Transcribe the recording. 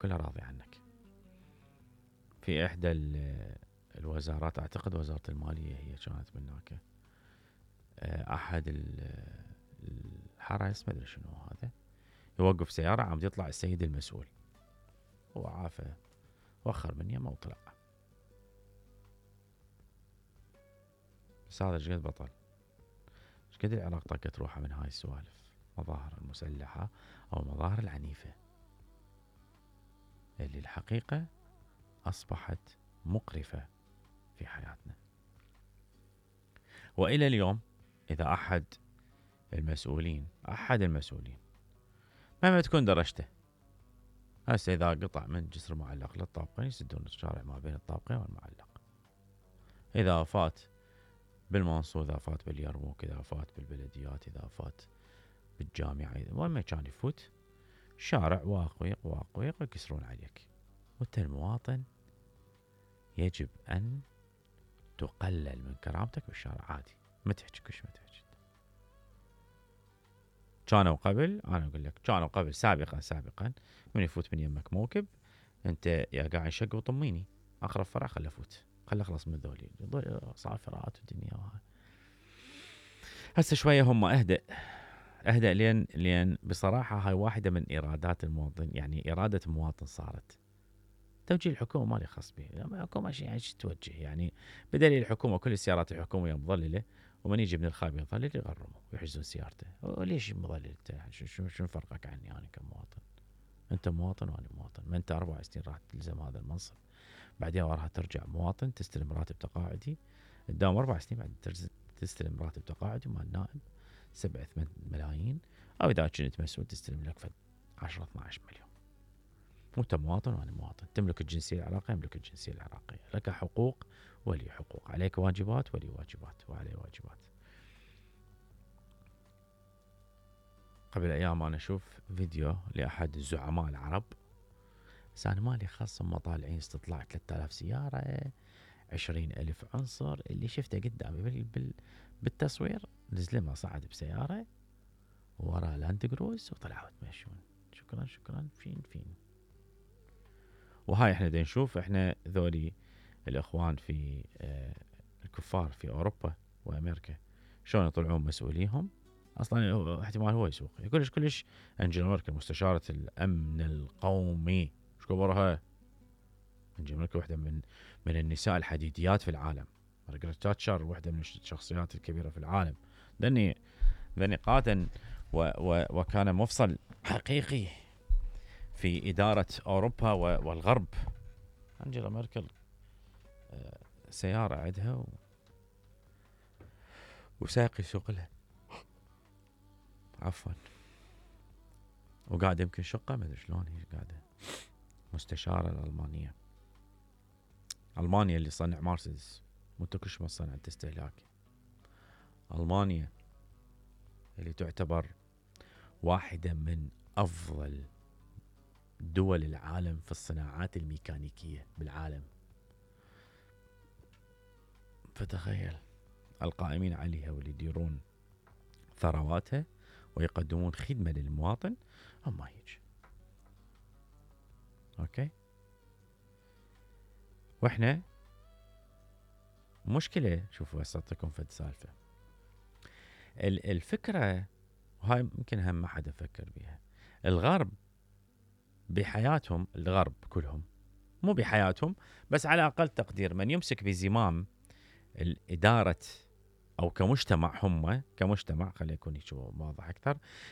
كلها راضي عنك. في إحدى الوزارات، أعتقد وزارة المالية هي كانت من هناك، أحد الحرس ما أدري شنو هذا، يوقف سيارة عم يطلع السيد المسؤول، هو عافى وخر من يمه وطلع. بس هذا شقد بطل، شقد العراق طقت روحها من هاي السوالف، مظاهر المسلحة أو المظاهر العنيفة اللي الحقيقة أصبحت مقرفة في حياتنا. وإلى اليوم إذا أحد المسؤولين مهما تكون درجته، هسه إذا قطع من جسر معلق للطابقين يسدون الشارع ما بين الطابقين والمعلق، إذا فات بالمنصور، إذا فات باليرموك، إذا فات بالبلديات، إذا فات بالجامعة، وين ما كان يفوت شارع واقويق يكسرون عليك. وانت المواطن يجب أن تقلل من كرامتك بالشارع عادي، ما تحكي كش ما تحكي. كانوا قبل، أنا أقول لك كانوا قبل سابقا من يفوت من يمك موكب أنت يا قاعد شق وطميني، أقرب فرع خل أفوت، خل أخلص من ذولي صافرات والدنيا وهاي. هسه شوية هم أهدأ لين بصراحة هاي واحدة من إرادات المواطن، يعني إرادة المواطن صارت. توجيه الحكومة مالي خاص به، الحكومة شيء يعني توجه، يعني بدليل الحكومة كل السيارات الحكومية مظللة، ومن يجي من الخارج يظلل يغرمه ويحجزون سيارته. وليش مظلل انت؟ شنو فرقك عني انا كمواطن؟ انت مواطن وانا مواطن، ما انت 4 سنين راح تلزم هذا المنصب، بعدين وراها ترجع مواطن تستلم راتب تقاعدي، قدام 4 سنين بعد تستلم راتب تقاعدي مال نائب 7-8 ملايين، او اذا كنت مسؤول تستلم لك 10-12 مليون. وانت مواطن وانا مواطن، تملك الجنسيه العراقيه، يملك الجنسيه العراقيه، لك حقوق ولي حقوق، عليك واجبات ولي واجبات، وعليه واجبات. قبل ايام انا اشوف فيديو لاحد الزعماء العرب، بس انا مالي خاص، هم طالعين استطلاع 3000 سياره، 20,000 عنصر، اللي شفته قدامي بالتصوير نزلوا صعد بسياره ووراه لاند كروز وطلعوا يتمشون. شكرا فين. وهاي احنا دا نشوف احنا ذولي الاخوان في الكفار في اوروبا وامريكا شلون يطلعون مسؤوليهم، اصلا احتمال هو يسوق. كلش انجيلا ميركل مستشارة الامن القومي، ايش كبرها انجيلا ميركل، واحدة من النساء الحديديات في العالم. مارغريت تاتشر واحدة من الشخصيات الكبيرة في العالم. ذني قادا وكان مفصل حقيقي في إدارة أوروبا والغرب. أنجيلا ميركل سيارة عندها وساقي يسوق لها، عفوا، وقاعدة يمكن شقة ما أدري شلون هي قاعدة، مستشارة الألمانية. ألمانيا اللي صنع مرسيدس، مو كلش مصنع استهلاكي. ألمانيا اللي تعتبر واحدة من أفضل دول العالم في الصناعات الميكانيكية بالعالم. فتخيل القائمين عليها واللي يديرون ثرواتها ويقدمون خدمة للمواطن هم هيك. اوكي، واحنا مشكلة. شوفوا هسه اعطيكم فد سالفة. الفكرة وهاي يمكن هم ما حدا فكر بيها. الغرب بحياتهم، الغرب كلهم مو بحياتهم، بس على اقل تقدير من يمسك بزمام الإدارة أو كمجتمع، هم كمجتمع خلينا يكون واضح أكثر،